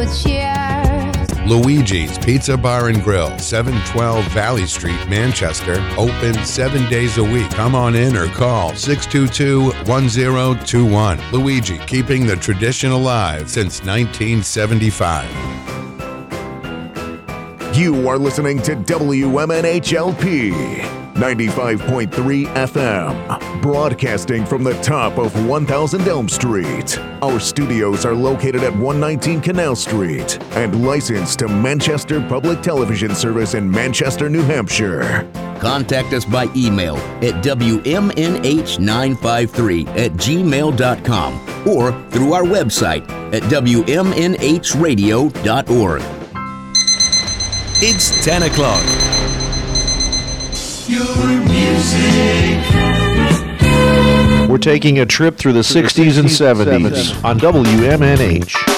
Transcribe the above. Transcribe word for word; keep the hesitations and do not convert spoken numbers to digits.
cheers. Luigi's Pizza Bar and Grill, seven twelve Valley Street, Manchester. Open seven days a week. Come on in or call six two two, one zero two one. Luigi, keeping the tradition alive since nineteen seventy-five. You are listening to W M N H L P ninety-five point three F M, broadcasting from the top of one thousand Elm Street. Our studios are located at one nineteen Canal Street and licensed to Manchester Public Television Service in Manchester, New Hampshire. Contact us by email at W M N H nine five three at gmail dot com or through our website at W M N H radio dot org. It's ten o'clock. Your music. We're taking a trip through the sixties and seventies on W M N H.